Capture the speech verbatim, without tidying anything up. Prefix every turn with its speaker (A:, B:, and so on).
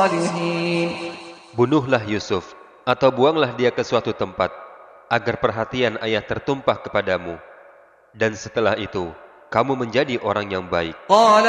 A: Bunuhlah Yusuf, atau buanglah dia ke suatu tempat, agar perhatian ayah tertumpah kepadamu. Dan setelah itu, kamu menjadi orang yang baik.